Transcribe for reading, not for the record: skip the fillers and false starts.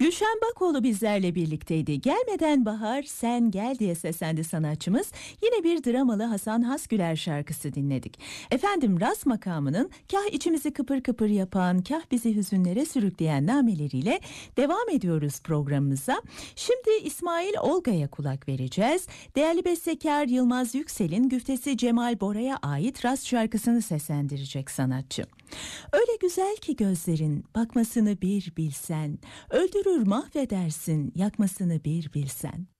Gülşen Bakoğlu bizlerle birlikteydi. Gelmeden bahar sen gel diye seslendi sanatçımız. Yine bir dramalı Hasan Hasgüler şarkısı dinledik. Efendim Ras makamının kah içimizi kıpır kıpır yapan, kah bizi hüzünlere sürükleyen nameleriyle devam ediyoruz programımıza. Şimdi İsmail Olga'ya kulak vereceğiz. Değerli bestekar Yılmaz Yüksel'in güftesi Cemal Bora'ya ait Ras şarkısını seslendirecek sanatçı. Öyle güzel ki gözlerin, bakmasını bir bilsen, öldürür mahvedersin, yakmasını bir bilsen.